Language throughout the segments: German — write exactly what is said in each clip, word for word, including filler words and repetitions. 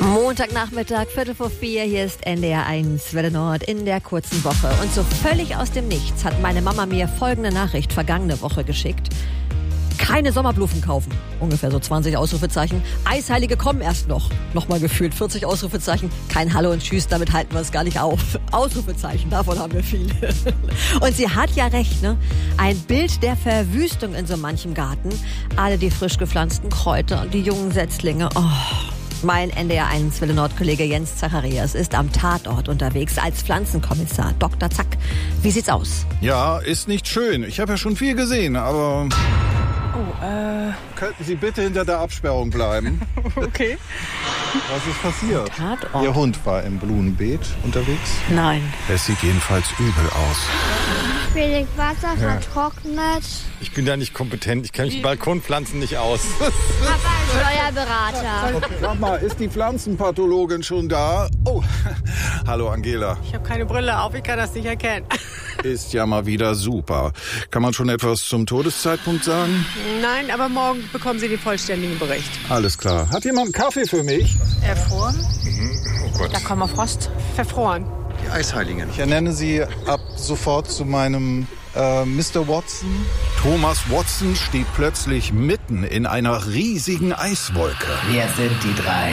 Montagnachmittag, Viertel vor vier, hier ist N D R eins, Welle Nord in der kurzen Woche. Und so völlig aus dem Nichts hat meine Mama mir folgende Nachricht vergangene Woche geschickt. Keine Sommerblumen kaufen. Ungefähr so zwanzig Ausrufezeichen. Eisheilige kommen erst noch. Nochmal gefühlt vierzig Ausrufezeichen. Kein Hallo und Tschüss, damit halten wir es gar nicht auf. Ausrufezeichen, davon haben wir viele. Und sie hat ja recht, ne? Ein Bild der Verwüstung in so manchem Garten. Alle die frisch gepflanzten Kräuter und die jungen Setzlinge. Oh. Mein N D R eins Welle Nord-Kollege Jens Zacharias ist am Tatort unterwegs als Pflanzenkommissar. Doktor Zack, wie sieht's aus? Ja, ist nicht schön. Ich habe ja schon viel gesehen, aber... Oh, äh... Könnten Sie bitte hinter der Absperrung bleiben? Okay. Was ist passiert? Tatort. Ihr Hund war im Blumenbeet unterwegs? Nein. Es sieht jedenfalls übel aus. Wenig Wasser, Ja. vertrocknet. Ich bin da nicht kompetent. Ich kenne mich Balkonpflanzen nicht aus. Papa ist Steuerberater. Sag mal, ist die Pflanzenpathologin schon da? Oh, hallo Angela. Ich habe keine Brille auf, ich kann das nicht erkennen. Ist ja mal wieder super. Kann man schon etwas zum Todeszeitpunkt sagen? Nein, aber morgen bekommen Sie den vollständigen Bericht. Alles klar. Hat jemand einen Kaffee für mich? Erfroren? Oh Gott. Da kommen wir Frost. Verfroren. Die Eisheiligen. Ich ernenne Sie ab sofort zu meinem äh, Mister Watson. Thomas Watson steht plötzlich mitten in einer riesigen Eiswolke. Wer sind die drei?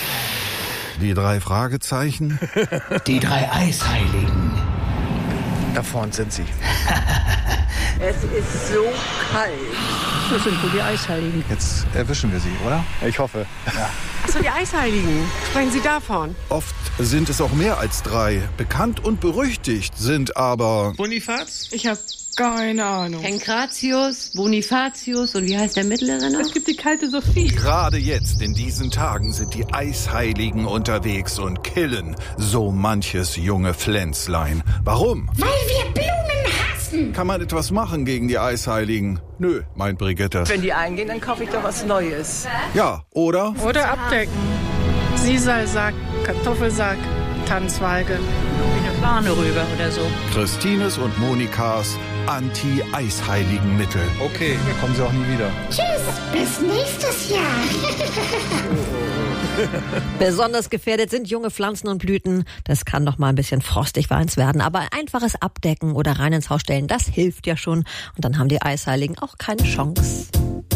Die drei Fragezeichen. Die drei Eisheiligen. Da vorne sind sie. Es ist so kalt. Das sind wohl die Eisheiligen. Jetzt erwischen wir sie, oder? Ich hoffe. Achso, die Eisheiligen. Sprechen Sie davon? Oft sind es auch mehr als drei. Bekannt und berüchtigt sind aber... Bonifaz? Ich habe keine Ahnung. Pankratius, Bonifatius und wie heißt der mittlere noch? Es gibt die kalte Sophie. Gerade jetzt, in diesen Tagen, sind die Eisheiligen unterwegs und killen so manches junge Pflänzlein. Warum? Weil wir Blumen hassen. Kann man etwas machen gegen die Eisheiligen? Nö, meint Brigitte. Wenn die eingehen, dann kaufe ich doch was Neues. Ja, oder? Oder abdecken. Siesalsack, Kartoffelsack, Tannenzweige. Eine Fahne rüber oder so. Christines und Monikas Anti-Eisheiligen-Mittel. Okay, kommen sie auch nie wieder. Tschüss, bis nächstes Jahr. Besonders gefährdet sind junge Pflanzen und Blüten. Das kann doch mal ein bisschen frostig warm werden. Aber ein einfaches Abdecken oder rein ins Haus stellen, das hilft ja schon. Und dann haben die Eisheiligen auch keine Chance.